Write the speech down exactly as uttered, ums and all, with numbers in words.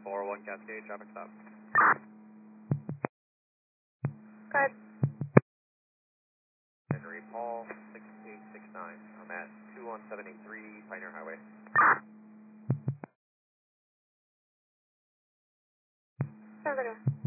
four one Cascade, traffic stop. Good. Henry Paul, six eight six nine. I'm at two one seven eight three Pioneer Highway. Have a good one.